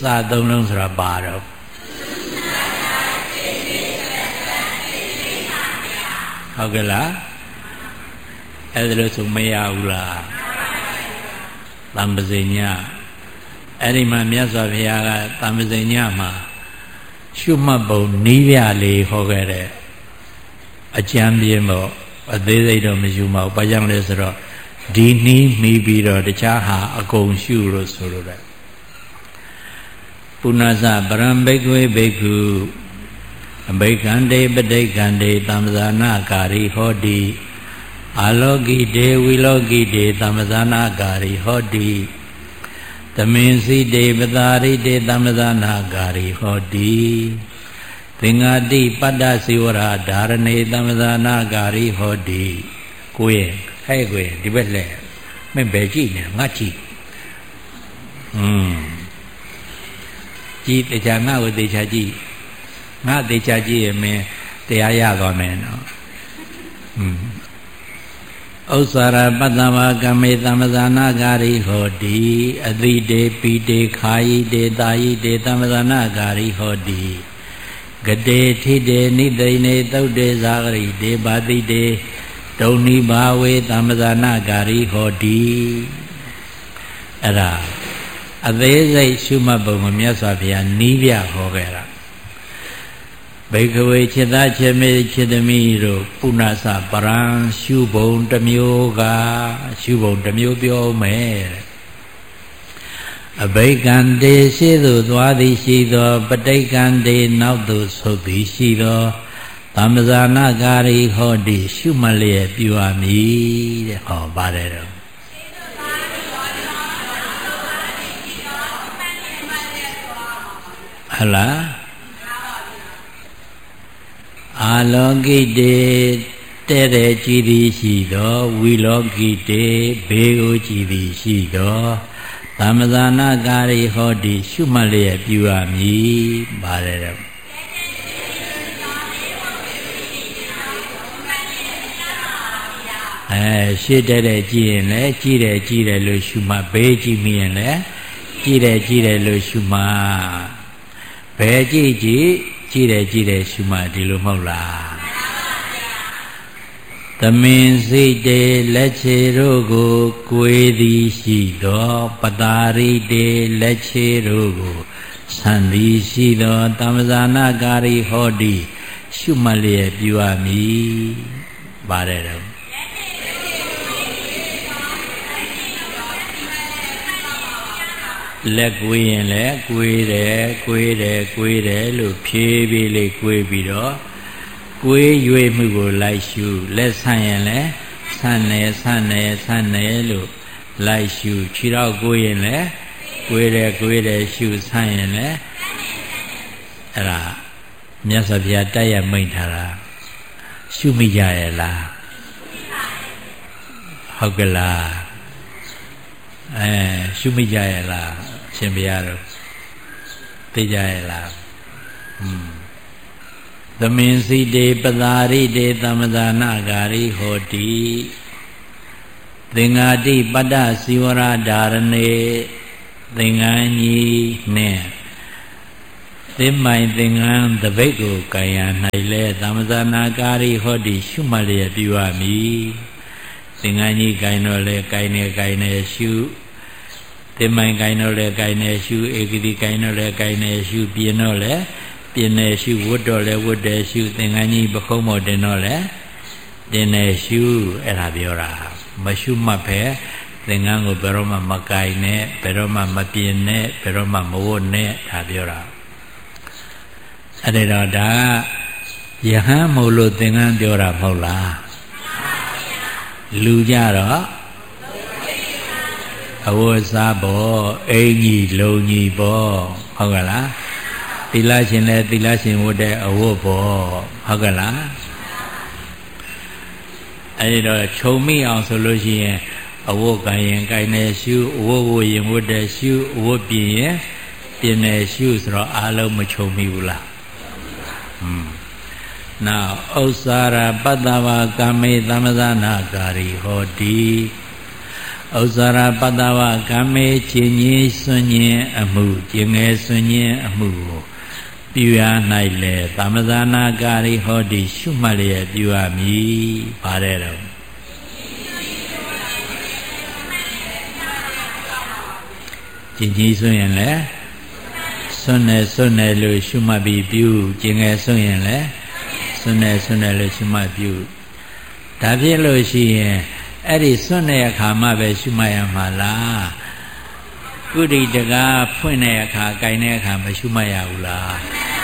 စာသုံးလုံးဆိုတာပါတော့ဟုတ်ကဲ့လားအဲ့ဒါလို့ဆိုမရဘူးလားတမ္ပဇိညအဲ့ဒီမှာမြတ်စွာဘုရားကတမ္ပဇိညမှာရှုမှတ်ပုံနီးပြလေးဟောခဲ့တဲ့အကျမ်းပြင်းပေါ့အသေးစိတ်တော့မယူမအောင်ဘာကြောင့်လဲဆိုတော့ဒီနီးမိပြီးတော့တခြားဟာအကုန်ရှုလို့ဆိုလိုတယ်ပုဏ္ဏစပရံဘိက္ခွေဘိက္ခုအဘိက္ခန္တေပဋိက္ခန္တေသမ္ပဇာနာကာရိဟောတိအာလောကိတေဝိလောကိတေသမ္ပဇာနာကာရိဟောတိသမင်စီတေပတာရိတေသမ္ပဇာနာကာရိဟောတိသင်္ဃာတိပတ္တစီဝရဓာရဏေသမ္ပဇာနာကာရိဟောတိကိုယ်ရဲ့ဟဲ့ကိုယ်ဒီဘက်လဲမင်းပဲကြည့်နေငါကြည့်ကြည့်တရားငါ့ကိုသေချာကြည့်ငါသေချာကြည့်ရင်မင်းတရားရသွားမယ်နော်ဥစ္စာရပတ္တဝါကမေသမ္ပဇာနာကာရိဟောတိအတိတေပိတေခာယိတေတာယိတေသမ္ပဇာနာကာရိဟောတိဂတေထိတေနိသိနေသုတ်တေဇာဂရိတေပါတိတေဒုံနိဘာဝေသမ္ပဇာနာကာရိဟောတိအဲ့ဒါအသေးစိတ်ရှုမှတ်ပုံကိုမြတ်စွာဘုရားနီးပြဟောခဲ့တာဘိက္ခဝေจิตသားจิตမေจิตမိတို့ပုဏ္ဏစပရံရှုပုံတစ်မျိုးကရှုပုံတစ်မျိုးပြောမယ်အဘိက္ခန္တေရှေ့သို့သွားသည်ရှိသောပဋိက္ခန္တေနောက်သို့ဆုတ်သည်ရှိသောသမ္ပဇာနာကာရိဟောတိရှုမှတ်လျက်ပြုရမည်တဲ့ဟောပါတယ်တော့ဟလားအာလောကိတေတဲ့တဲ့ကြည်သည်ရှိသောဝီလောကိတေဘေးကိုကြည်သည်ရှိသောသမ္ပဇာနာကာရိဟောတိရှုမှတ်လျက်ပြုရမည်ပါတယ်တော့ရှေ့တဲ့ကြည့်ရင်လည်းကြည့်တယ်လို့ရှုမှတ်ဘေးကြည့်မိရင်လည်းကြည့်တယ်လို့ရှုမှတ်ဘယ်ကြည့်ကြည့်တယ်ရှုမှတ်ဒီလိုမဟုတ်လားသမင်စိတ်တေလက်ခြေတို့ကိုကိုယ်သည်ရှိသောပတာရိတေလက်ခြေတို့ကိုဆံသည်ရှိသောသမ္ပဇာနာကာရိဟောတိရှုမှတ်လျက်ပြုရမည်ပါတယ်တော့လက်ကွေးရင်လည်းကွေးတယ်လို့ဖြည်းဖြည်းလေးကွေးပြီးတော့ကွေးရွေးမှုကိုလိုက်ရှုလက်ဆန့်ရင်လည်းဆန့်တယ်လို့လိုက်ရှုခြေထောက်ကိုရင်လည်းကွေးတယ်ရှုဆန့်ရင်လည်းအဲ့ဒါမြတ်စွာဘုရားတိုက်ရမိန့်ထားတာရှုမိကြရဲ့လားဟုတ်ကလားရှုမိကြရဲ့လားရှင်ဘုရားတို့သိကြရဲ့လားသမင်စီတေပတာရိတေသမ္ပဇာနာကာရိဟောတိသင်္ဃာတိပတ္တစီဝရဓာရဏေသင်္ကန်းကြီးနဲ့သင်္မိုင်သင်္ကန်းတပိတ်ကိုကာယ၌လဲသမ္ပဇာနာကာရိဟောတိရှုမှတ်လျက်ပြုရမည်သင်္ကန်းကြီးကိုင်တော့လဲကိုင်နေရှုသင်္မိုင်ကိုင်တော့လဲကိုင်နေရှုဧကတိကိုင်တော့လဲကိုင်နေရှုပြင်းတော့လဲပြင်းနေရှုဝတ်တော့လဲဝတ်တယ်ရှုသင်္ကန်းကြီးပခုံးမော်တင်တော့လဲတင်နေရှုအဲ့ဒါပြောတာမရှုမှတ်ပဲသင်္ကန်းကိုဘယ်တော့မှမကိုင်နဲ့ဘယ်တော့မှမပြင်းနဲ့ဘယ်တော့မှမဝတ်နဲ့ဒါပြောတာအဲ့ဒါတော့ဒါယဟန်မို့လို့သင်္ကန်းပြောတာမဟုတ်လားလူကြတော့အဝတ်စားပေါ့အင်ကြီးလုံကြီးပေါ့ဟုတ်ကလားသီလရှင်လည်းသီလရှင်ဝတ်တဲ့အဝတ်ပေါ့ဟုတ်ကလားအဲဒီတော့ခြုံမိအောင်ဆိုလို့ရှိရင်အဝတ်ကိုင်ရင်ကိုင်နေရှုအဝတ်ဝတ်ရင်ဝတ်တဲ့ရှုအဝတ်ပြင်ရင်ပြင်နေရှုဆိုတော့အားလုံးမခြုံမိဘူးလားနောက်ဥစ္စာရပတ္တဝါကာမေသမ္ပဇာနာကာရိဟောတိဥဇာရပတ္တဝကမေကျင်ကြီးစွန့်ခြင်းအမှုကျင်ငယ်စွန့်ခြင်းအမှုကိုပြုရ၌လေသမဇာနာကာရိဟောတိရှုမှတ်လျက်ပြုရမည်ပါတယ်တော့ကျင်ကြီးစွန့်ရင်လေစွန့်နေလို့ရှုမှတ်ပြီးပြုကျင်ငယ်စွန့်ရင်လေစွန့်နေလို့ရှုမှတ်ပြုဒါဖြစ်လို့ရှိရင်အဲ့ဒီစွန့်တဲ့အခါမှပဲရှုမှတ်ရမှာလားကုဋိတကားဖွင့်တဲ့အခါ၊ကြိုင်တဲ့အခါမရှုမှတ်ရဘူးလား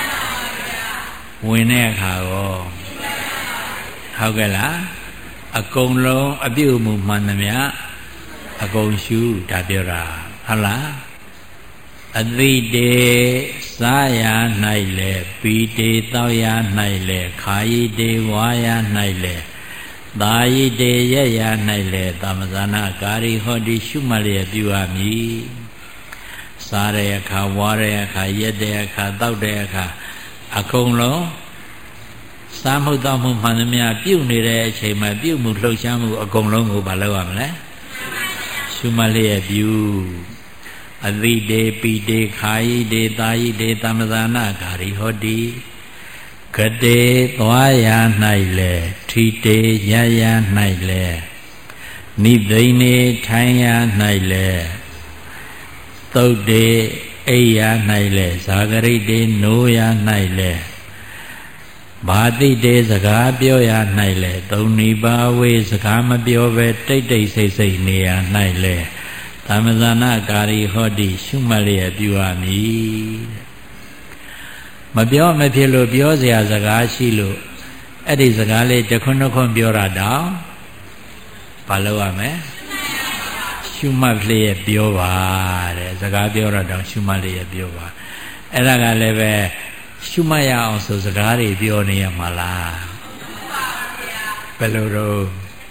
ဝင်တဲ့အခါရောဟုတ်ကဲ့လားအကုန်လုံးအပြုအမူမှန်သမျှအကုန်ရှုဒါပြောတာဟုတ်လားအသိတေစားရ၌လေပီတေတောက်ရ၌လေခာယိတေဝါရ၌လေသာယိတေရရ၌လေသမဇာနာကာရိဟောတိရှုမှတ်လျက်ပြုရမည်စားတဲ့အခါဝါတဲ့အခါရက်တဲ့အခါတောက်တဲ့အခါအကုန်လုံးစားမှုတောက်မှုမှန်သမျှပြုတ်နေတဲ့အချိန်မှာပြုတ်မှုလှုပ်ရှားမှုအကုန်လုံးကိုမလုပ်ရမလဲရှုမှတ်လျက်ပြုအသိတေပိတေခာယိတေသာယိတေသမဇာနာကာရိဟောတိကတေသွားရ၌လေထိတေရရ၌လေနိသိဏေထိုင်ရ၌လေသုတ်တေအိယ၌လေဇာဂရိတေနိုးရ၌လေဘာတိတေစကားပြောရ၌လေသုံးနိပါဝေစကားမပြောပဲတိတ်တိတ်ဆိတ်ဆိတ်နေရ၌လေသမဇာနာကာရိဟောတိရှုမှတ်လျက်ပြုရမည်မပြောမဖြစ်လို့ပြောเสียစကားရှိလို့အဲ့ဒီစကားလေးတစ်ခွန်းတစ်ခွန်းပြောတာတောင်ဘာလို့ရမလဲရှုမှတ်လျက်ပြောပါတဲ့စကားပြောတာတောင်ရှုမှတ်လျက်ပြောပါအဲ့ဒါကလည်းပဲရှုမှတ်ရအောင်ဆိုစကားတွေပြောနေရမှာလားဘယ်လိုတော့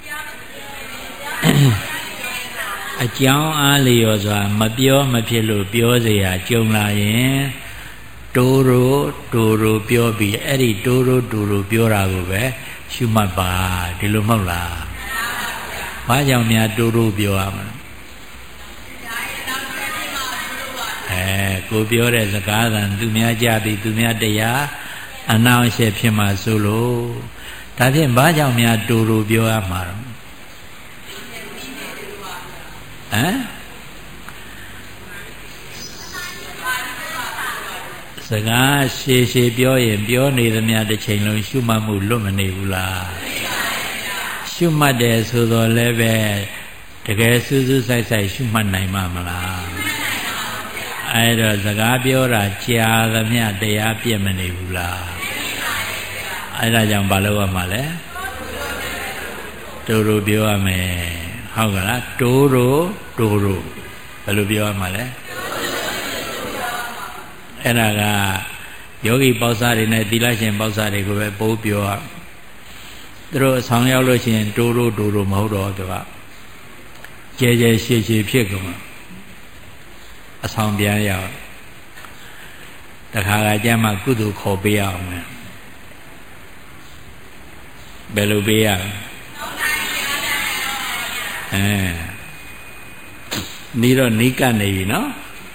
အကြောင်းအားလျော်စွာမပြောမဖြစ်လို့ပြောเสียကြုံလာရင်တိုးရိုပြောပြီးအဲ့ဒီတိုးရိုပြောတာကိုပဲရှုမှတ်ပါဒီလိုမဟုတ်လားဘာကြောင့်များတိုးရိုပြောရမလဲကိုပြောတဲ့စကားသံသူများကြပြီးသူများတရားအနှောင့်အယှက်ဖြစ်မှာဆိုလို့ဒါဖြင့်ဘာကြောင့်များတိုးရိုပြောရမှာတော့စကားရှည်ရှည်ပြောရင်ပြောနေသမျှတစ်ချိန်လုံးရှုမှတ်မှုလွတ်မနေဘူးလားရှုမှတ်တယ်ဆိုတော့လည်းပဲတကယ်စူးစူးဆိုင်ဆိုင်ရှုမှတ်နိုင်မှာမလားအဲ့တော့စကားပြောတာကြာသမျှတရားပြည့်မနေဘူးလားအဲ့ဒါကြောင့်ဘာလို့ရမှာလဲတိုးရိုပြောရမယ်ဟုတ်ကလားတိုးရိုဘယ်လိုပြောရမှာလဲအဲ့ဒါကယောဂီပေါက်စားတွေနဲ့သီလရှင်ပေါက်စားတွေကိုပဲပိုးပြောသူတို့အဆောင်ရောက်လို့ရှိရင်တိုးရိုမဟုတ်တော့သူကကျဲရှည်ဖြစ်ကုန်အဆောင်ပြန်ရောက်တခါကကြမ်းမှကုသိုလ်ခေါ်ပေးရအောင်မယ်ဘယ်လိုပေးရနီးတော့နီးကပ်နေပြီနော်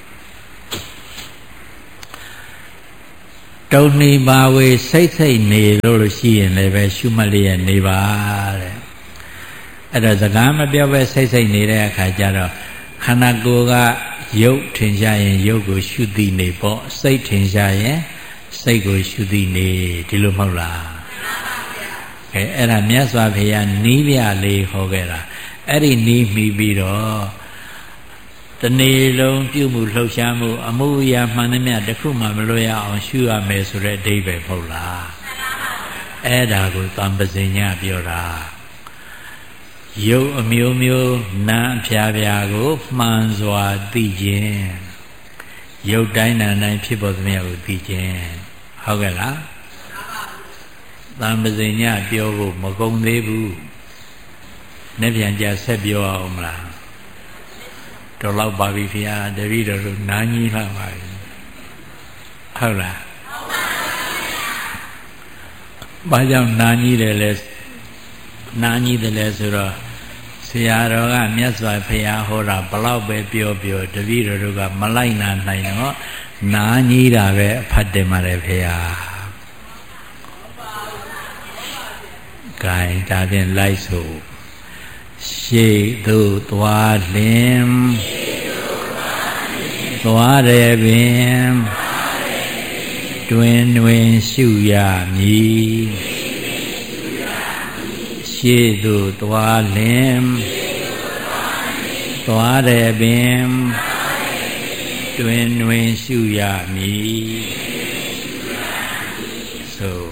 တုံနေပါဝေစိတ်နေလို့ရှိရင်လည်းပဲရှုမှတ်လျက်နေပါတဲ့အဲ့ဒါစကားမပြောပဲစိတ်နေတဲ့အခါကျတော့ခန္ဓာကိုယ်ကရုပ်ထင်ရှားရင်ရုပ်ကိုရှုသိနေပေါ့စိတ်ထင်ရှားရင်စိတ်ကိုရှုသိနေဒီလိုမဟုတ်လားအဲ့ဒါမြတ်စွာဘုရားနီးပြလေးဟောခဲ့တာအဲ့ဒီနီးမိပြီးတော့တနေ့လုံးပြုမှုလှုပ်ရှားမှုအမှုအရာမှန်သမျှတစ်ခုမှမလွတ်ရအောင်ရှုရမယ်ဆိုတဲ့အဓိပ္ပာယ်ဟုတ်လားအဲ့ဒါကိုသံပဇညပြောတာရုပ်အမျိုးမျိုးနာမ်ဖြာဖြာကိုမှန်စွာသိခြင်းရုပ်တိုင်းနာမ်တိုင်းဖြစ်ပေါ်သမျှကိုသိခြင်းဟုတ်ကဲ့လားသံပဇညပြောဖို့မကုန်သေးဘူးနေ့ပြန်ကြဆက်ပြောအောင်မလားတော်လောက်ပါပြီဖေ။တပည့်တော်တို့နားကြီးလာပါပြီဟုတ်လားဘာကြောင့်နားကြီးတယ်လဲဆိုတော့ရာတော်ကမြတ်စွာဘုရားဟောတာဘလောက်ပဲပြောပြောတပည့်တော်တို့ကမလိုက်နိုင်တော့နားကြီးတာပဲအဖတ်တယ်မှာလေဘုရား gain ဒါဖြင့်လိုက်ဆိုရှေ့သို့သွားလင်သွားရပင်တွင်ရှုရမည်ရှေ့သို့သွားလင်သွားရပင်တွင်ရှုရမည်ဆို